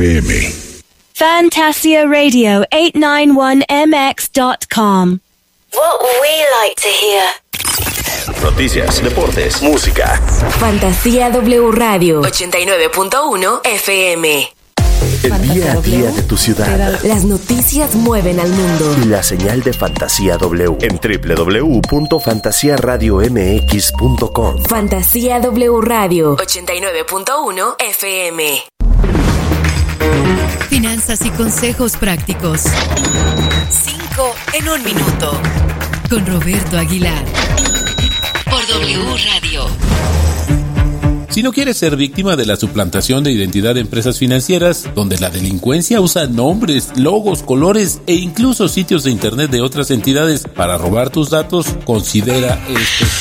FM. FantasiaRadio891mx.com. What we like to hear. Noticias, deportes, música. Fantasía W Radio 89.1 FM. El día a día de tu ciudad. Las noticias mueven al mundo. Y la señal de Fantasía W en www.fantasiaradiomx.com. Fantasía W Radio 89.1 FM. Finanzas y consejos prácticos. 5 en 1 minuto. Con Roberto Aguilar. Por W Radio. Si no quieres ser víctima de la suplantación de identidad de empresas financieras, donde la delincuencia usa nombres, logos, colores e incluso sitios de internet de otras entidades para robar tus datos, considera estos